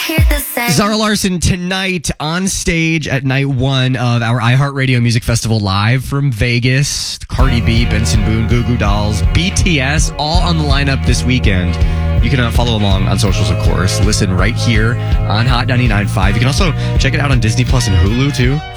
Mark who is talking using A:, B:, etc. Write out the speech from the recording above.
A: Zara Larsson tonight on stage at night one of our iHeartRadio Music Festival live from Vegas. Cardi B, Benson Boone, Goo Goo Dolls, BTS, all on the lineup this weekend. You can follow along on socials, of course. Listen right here on Hot 99.5. You can also check it out on Disney Plus and Hulu, too,